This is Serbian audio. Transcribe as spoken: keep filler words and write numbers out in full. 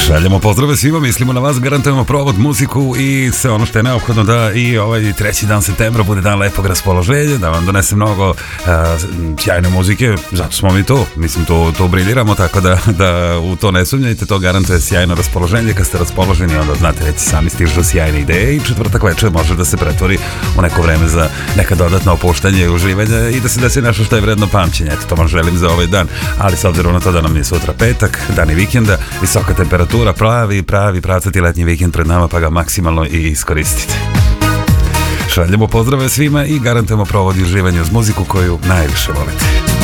Šaljemo pozdrave svima, mislimo na vas, garantujemo provod, muziku i sve ono što je neophodno da i ovaj treći dan septembra bude dan lepog raspoloženja, da vam donese mnogo uh, sjajne muzike, zato smo mi to, mislim to, to briljiramo, tako da, da u to ne sumnjajte, to garantuje sjajno raspoloženje. Kad ste raspoloženi, onda znate već sami stižu sjajne ideje i četvrtak večer može da se pretvori u neko vreme za neka dodatna opuštanje i uživanje i da se desi nešto što je vredno pamćenja. Eto, to vam želim za ovaj dan, ali s obzirom na to da nam je sutra petak, dan i vikenda, visoka temperatura, pravi, pravi, pravcati letnji vikend pred nama, pa ga maksimalno i iskoristite. Šaljemo pozdrave svima i garantujemo provod i uživanje uz muziku koju najviše volite.